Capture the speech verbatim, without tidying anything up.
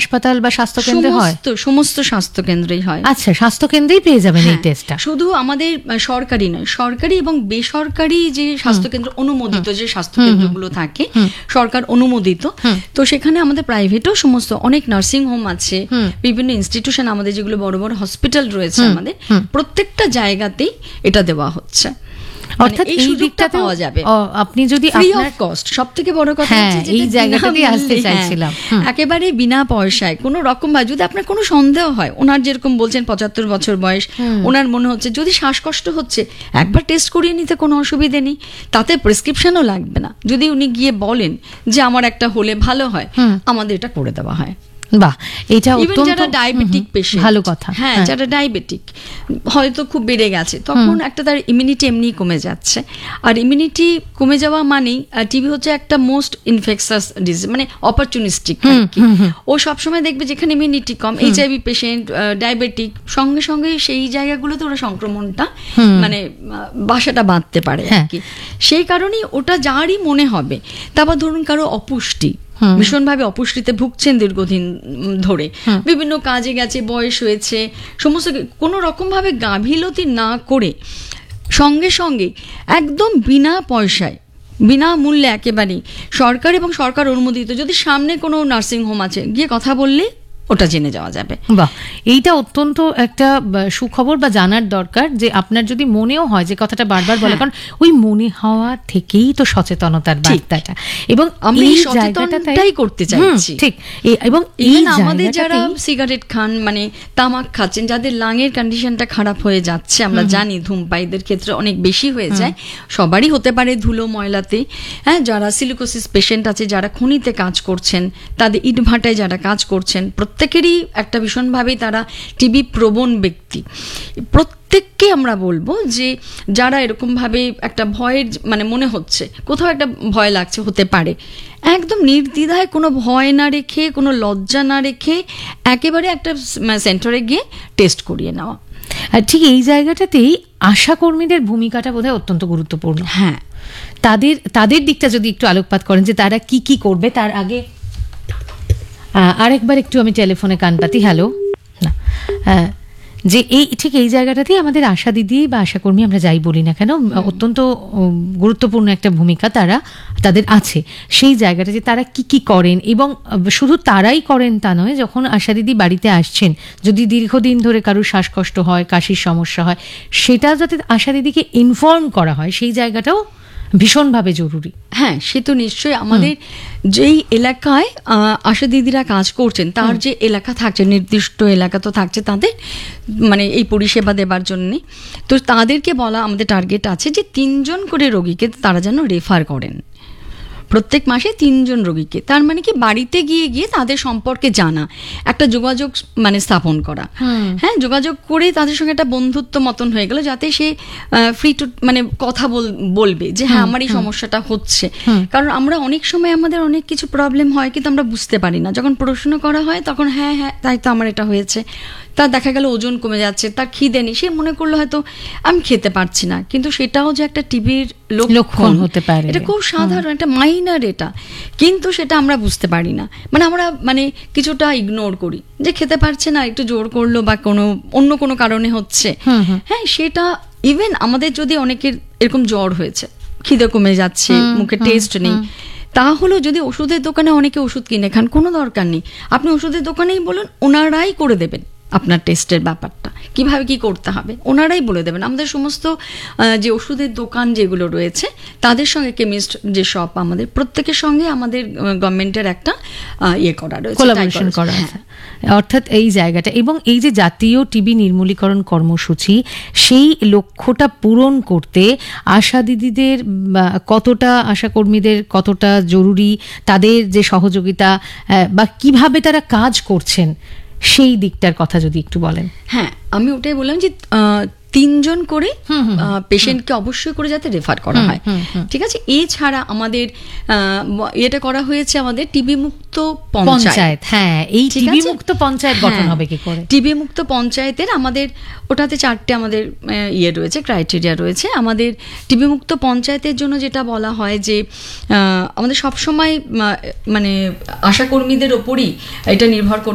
হাসপাতাল বা স্বাস্থ্য কেন্দ্রে হয়? সমস্ত স্বাস্থ্য কেন্দ্রেই হয়। আচ্ছা, স্বাস্থ্য কেন্দ্রেই পেয়ে যাবেন এই টেস্টটা? শুধু আমাদের সরকারি নয়, সরকারি এবং বেসরকারি যে স্বাস্থ্য কেন্দ্র অনুমোদিত যে স্বাস্থ্য কেন্দ্রগুলো থাকে সরকার অনুমোদিত, তো সেখানে আমাদের প্রাইভেটও সমস্ত অনেক নার্সিং হোম আছে, বিভিন্ন ইনস্টিটিউশন আমাদের যেগুলো বড় বড় হসপিটাল রয়েছে আমাদের, প্রত্যেকটা জায়গাতেই এটা দেওয়া হচ্ছে। অর্থাৎ এই দিকটা পাওয়া যাবে আপনি যদি ফ্রি অফ কস্ট। সবথেকে বড় কথা হচ্ছে যে এই জায়গাটাতেই আসতে চাইছিলাম, একেবারে বিনা পয়সায় কোনো রকম ভাবে যদি আপনার কোনো সন্দেহ হয়, ওনার যেরকম বলছেন পঁচাত্তর বছর বয়স, ওনার মনে হচ্ছে যদি শ্বাসকষ্ট হচ্ছে একবার টেস্ট করিয়ে নিতে কোনো অসুবিধে নেই, তাতে প্রেসক্রিপশনও লাগবে না। যদি উনি গিয়ে বলেন যে আমার একটা হলে ভালো হয়, আমাদের এটা করে দেওয়া হয়। বাহ, এটা অত্যন্ত যারা ডায়াবেটিক পেশেন্ট, ভালো কথা। হ্যাঁ, যারা ডায়াবেটিক হয়তো খুব বেড়ে গেছে, তখন একটা তার ইমিউনিটি এমনি কমে যাচ্ছে, আর ইমিউনিটি কমে যাওয়া মানেই টিবি হচ্ছে একটা মোস্ট ইনফেকশাস ডিজিজ, মানে অপরচুনিস্টিক। ও সবসময় দেখবে যেখানে ইমিউনিটি কম, এইচআইভি পেশেন্ট, ডায়াবেটিক, সঙ্গে সঙ্গে সেই জায়গাগুলোতে ওরা সংক্রমণটা মানে বাসাটা বাঁধতে পারে আর কি। সেই কারণেই ওটা যারই মনে হবে, তারপর ধরুন কারো অপুষ্টি, ভীষণভাবে অপুষ্টিতে ভুগছেন দীর্ঘদিন ধরে, বিভিন্ন কাজে গেছে, বয়স হয়েছে, সমস্ত কোনো রকম ভাবে গাফিলতি না করে সঙ্গে সঙ্গে একদম বিনা পয়সায়, বিনা মূল্যে একেবারেই সরকার এবং সরকার অনুমোদিত যদি সামনে কোনো নার্সিং হোম আছে, গিয়ে কথা বললে ওটা জেনে যাওয়া যাবে। বাহ, এইটা অত্যন্ত একটা সুখবর বা জানার দরকার, যে আপনার যদি মনেও হয়, যে কথাটা বারবার বলে, কারণ ওই মনে হওয়া থেকেই তো সচেতনতার বার্তাটা, এবং আমি সচেতনতাই করতে চাইছি। ঠিক, এবং এই আমাদের যারা সিগারেট খান, মানে তামাক খাচ্ছেন, যাদের লাঙের কন্ডিশনটা খারাপ হয়ে যাচ্ছে, আমরা জানি ধূমপায়ীদের ক্ষেত্রে অনেক বেশি হয়ে যায়, সবারই হতে পারে ধুলো ময়লাতে, হ্যাঁ, যারা সিলিকোসিস পেশেন্ট আছে, যারা খনিতে কাজ করছেন, তাদের ইটভাটায় যারা কাজ করছেন, প্রত্যেকেরই একটা ভীষণভাবেই তারা টিবি প্রবণ ব্যক্তি। প্রত্যেককে আমরা বলবো যে যারা এরকমভাবে একটা ভয়ের, মানে মনে হচ্ছে কোথাও একটা ভয় লাগছে, হতে পারে, একদম নির্দ্বিধায় কোনো ভয় না রেখে, কোনো লজ্জা না রেখে একেবারে একটা সেন্টারে গিয়ে টেস্ট করিয়ে নেওয়া। আর ঠিক এই জায়গাটাতেই আশাকর্মীদের ভূমিকাটা বোধহয় অত্যন্ত গুরুত্বপূর্ণ। হ্যাঁ, তাদের তাদের দিকটা যদি একটু আলোকপাত করেন, যে তারা কি কি করবে। তার আগে আরেকবার একটু আমি টেলিফোনে কান পাতি। হ্যালো, না, যে এই ঠিক এই জায়গাটাতেই আমাদের আশা দিদি বা আশাকর্মী, আমরা যাই বলি না কেন, অত্যন্ত গুরুত্বপূর্ণ একটা ভূমিকা তারা তাদের আছে। সেই জায়গাটা যে তারা কি কি করেন, এবং শুধু তারাই করেন তা নয়, যখন আশা দিদি বাড়িতে আসছেন, যদি দীর্ঘদিন ধরে কারোর শ্বাসকষ্ট হয়, কাশির সমস্যা হয়, সেটা যাতে আশা দিদিকে ইনফর্ম করা হয়, সেই জায়গাটাও ভীষণভাবে জরুরি। হ্যাঁ, সে তো নিশ্চয়ই। আমাদের যেই এলাকায় আশা দিদিরা কাজ করছেন, তার যে এলাকা থাকছে, নির্দিষ্ট এলাকা তো থাকছে তাদের, মানে এই পরিষেবা দেবার জন্য, তো তাদেরকে বলা, আমাদের টার্গেট আছে যে তিনজন করে রোগীকে তারা যেন রেফার করেন প্রত্যেক মাসে, তিনজন রোগীকে। তার মানে কি, বাড়িতে গিয়ে গিয়ে তাদের সম্পর্কে জানা, একটা যোগাযোগ মানে স্থাপন করা, হ্যাঁ, যোগাযোগ করে তাদের সঙ্গে একটা বন্ধুত্ব মতন হয়ে গেল, যাতে সে ফ্রি টু মানে কথা বলবে যে হ্যাঁ আমার এই সমস্যাটা হচ্ছে। কারণ আমরা অনেক সময় আমাদের অনেক কিছু প্রবলেম হয়, কিন্তু আমরা বুঝতে পারি না। যখন প্রশ্ন করা হয় তখন হ্যাঁ হ্যাঁ তাই তো আমার এটা হয়েছে, তার দেখা গেল ওজন কমে যাচ্ছে, তার খিদে নেই, সে মনে করলো হয়তো আমি খেতে পারছি না, কিন্তু সেটাও যে একটা টিবির লক্ষণ হতে পারে, এটা খুব সাধারণ একটা মাইনার এটা, কিন্তু সেটা আমরা বুঝতে পারি না। মানে আমরা মানে কিছুটা ইগনোর করি, যে খেতে পারছে না, একটু জোর করলো বা কোনো অন্য কোনো কারণে হচ্ছে, হ্যাঁ, সেটা ইভেন আমাদের যদি অনেকের এরকম জ্বর হয়েছে, খিদে কমে যাচ্ছে, মুখে টেস্ট নেই, তাহলেও যদি ওষুধের দোকানে অনেকে ওষুধ কিনে খান, কোনো দরকার নেই, আপনি ওষুধের দোকানেই বলুন, ওনারাই করে দেবেন আপনার টেস্টের ব্যাপারটা, কিভাবে কি করতে হবে ওনারাই বলে দেবেন। আমাদের সমস্ত যে ওষুধের দোকান যেগুলো রয়েছে, তাদের সঙ্গে কেমিস্ট যে শপ, আমাদের প্রত্যেকের সঙ্গে আমাদের গভর্নমেন্টের একটা ইয়ে করা রয়েছে, কোলাবোরেশন করা আছে, অর্থাৎ এই জায়গাটা। এবং এই যে জাতীয় টিবি নির্মূলীকরণ কর্মসূচি, সেই লক্ষ্যটা পূরণ করতে আশা দিদিদের কতটা, আশাকর্মীদের কতটা জরুরি, তাদের যে সহযোগিতা বা কিভাবে তারা কাজ করছেন, সেই দিকটার কথা যদি একটু বলেন। হ্যাঁ, আমি ওটাই বললাম যে তিনজন করে পেশেন্টকে অবশ্যই করে যাতে রেফার করা হয়, ঠিক আছে। এছাড়া আমাদের এটা করা হয়েছে আমাদের টিবি মুক্ত পঞ্চায়েত। হ্যাঁ, এই টিবি মুক্ত পঞ্চায়েত গঠন হবে কি করে? টিবি মুক্ত পঞ্চায়েতের আমাদের ওটাতে চারটে আমাদের ইয়ে রয়েছে, ক্রাইটেরিয়া রয়েছে। আমাদের টিবি মুক্ত পঞ্চায়েতের জন্য যেটা বলা হয় যে আমাদের সবসময় মানে আশাকর্মীদের ওপরই এটা নির্ভর